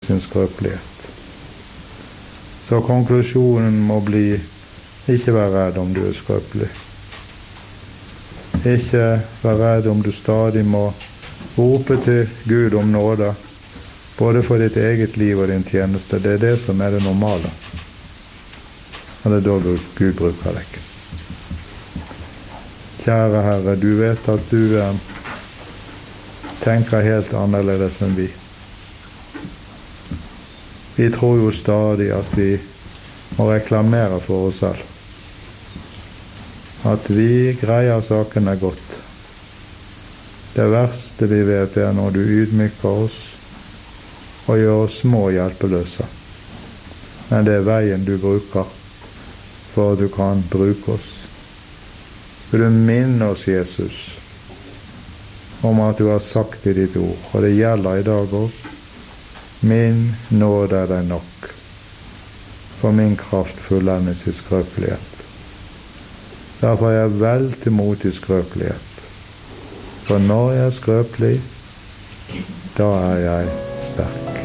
sin skrøpelighet. Så konklusjonen må bli: ikke vær redd om du er skrøpelig. Ikke vær redd om du stadig må rope til Gud om nåde, både for ditt eget liv og din tjeneste. Det er det som er det normale. Og det er da Gud bruker deg. Kjære Herre, du vet at du tenker helt annerledes enn vi. Vi tror jo stadig at vi må reklamere for oss selv. At vi greier sakene godt. Det verste vi vet er når du ydmyker oss og gjør oss små hjelpeløse. Men det er veien du bruker for at du kan bruke oss. Vil du minne oss, Jesus, om at du har sagt i ditt ord, og det gjelder i dag også: min nåde er deg nok, for min kraft fullendes i skrøpelighet. Derfor er jeg vel til mot i skrøpelighet. For når jeg er skrøpelig, da er jeg sterk.